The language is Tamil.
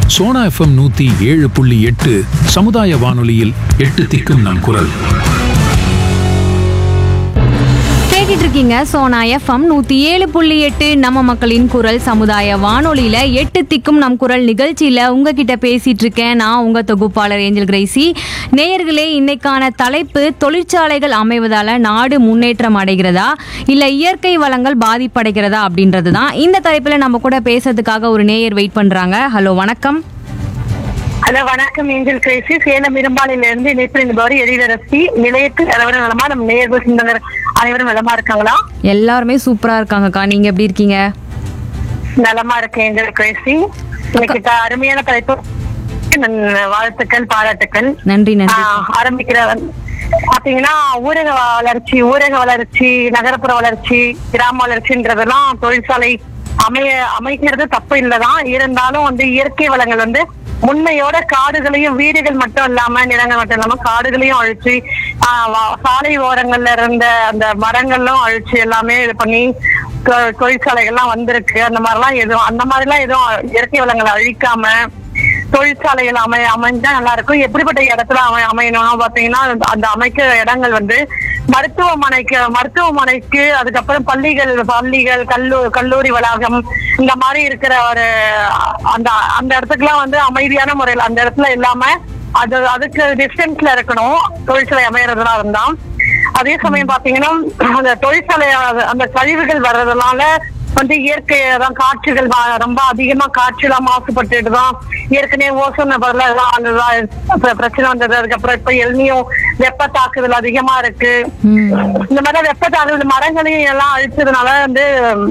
சோனா எஃப்எம் 107.8 சமுதாய வானொலியில் 8 திக்கும் நம் குரல். கேட்டுட்டு இருக்கீங்க சோனா எஃப்எம் 107.8 நம்ம மக்களின் குரல் சமுதாய வானொலியில 8 திக்கும் நம் குரல் நிகழ்ச்சியில உங்ககிட்ட பேசிட்டு இருக்கேன். நான் உங்க தொகுப்பாளர் ஏஞ்சல் கிரேசி. நேயர்களே, இன்னைக்கான தலைப்பு தொழிற்சாலைகள் அமைவதால நாடு முன்னேற்றம் அடைகிறதா இல்ல இயற்கை வளங்கள் பாதிப்படைகிறதா அப்படின்றது தான். இந்த தலைப்புல நம்ம கூட பேசுறதுக்காக ஒரு நேயர் வெயிட் பண்றாங்க. ஹலோ, வணக்கம். ஹலோ, வணக்கம். ஏஞ்சல் கிரேசி, சேலம் இரும்பாலையில இருந்து இணைப்பு எழிலரசி. நிலையத்தில் அனைவரும் நலமா? நம்ம நேயர்கள் சிந்தனர் அனைவரும் நலமா இருக்காங்களா? எல்லாருமே சூப்பரா இருக்காங்கக்கா. நீங்க எப்படி இருக்கீங்க? நலமா இருக்கேன் ஏஞ்சல் கிரேசி. இன்னைக்கு அருமையான தலைப்பு. வாழ்த்துக்கள், பாராட்டுக்கள். நன்றி நன்றி. ஆரம்பிக்கிற பாத்தீங்கன்னா ஊரக வளர்ச்சி, நகரப்புற வளர்ச்சி, கிராம வளர்ச்சின்றதெல்லாம் தொழிற்சாலை அமைக்கிறது தப்பு இல்லதான். இருந்தாலும் இயற்கை வளங்கள் உண்மையோட காடுகளையும், வீடுகள் மட்டும் இல்லாம, நிலங்கள் மட்டும் இல்லாம காடுகளையும் அழிச்சு, சாலை ஓரங்கள்ல இருந்த அந்த மரங்களும் அழிச்சு எல்லாமே இது பண்ணி தொழிற்சாலைகள்லாம் வந்திருக்கு. அந்த மாதிரிலாம் எதுவும் இயற்கை வளங்களை அழிக்காம தொழிற்சாலைகள் அமைஞ்சா நல்லா இருக்கும். எப்படிப்பட்ட இடத்துல அமையணும்னா பாத்தீங்கன்னா, அந்த அமைக்கிற இடங்கள் மருத்துவமனைக்கு அதுக்கப்புறம் பள்ளிகள், கல்லூரி வளாகம், இந்த மாதிரி இருக்கிற ஒரு அந்த இடத்துக்குலாம் அமைதியான முறையில் அந்த இடத்துல இல்லாம அதுக்கு டிஸ்டன்ஸ்ல இருக்கணும் தொழிற்சாலை அமையறதுலாம் இருந்தா. அதே சமயம் பாத்தீங்கன்னா, அந்த தொழிற்சாலை அந்த கழிவுகள் வர்றதுனால இயற்கைதான் காற்றுகள் ரொம்ப அதிகமா காற்றுலாம் மாசுபட்டுட்டு தான் ஏற்கனவே ஓசோன் பிரச்சனை வந்தது. அதுக்கப்புறம் இப்ப எல்னியும் வெப்ப தாக்குதல் அதிகமா இருக்கு. இந்த மாதிரி வெப்ப தாக்குதல் மரங்களையும் எல்லாம் அழிச்சதுனால